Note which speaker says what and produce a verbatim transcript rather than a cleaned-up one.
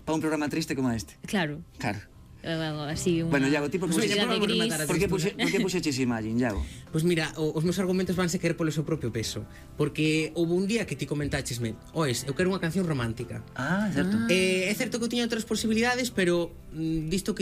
Speaker 1: para un programa triste como este.
Speaker 2: Claro.
Speaker 1: Claro.
Speaker 2: Así unha...
Speaker 1: Bueno, Iago, ti por que
Speaker 2: Pues
Speaker 1: puxe-
Speaker 2: mira, de gris.
Speaker 1: por que puxe- por que puxeches imagen, Iago?
Speaker 3: Pois mira, o- os meus argumentos vanse querer polo seu propio peso. Porque houve un día que ti comentáchesme: Oes, eu quero unha canción romántica.
Speaker 1: Ah, certo.
Speaker 3: Eh, é certo que eu tiña outras posibilidades, pero mm, visto que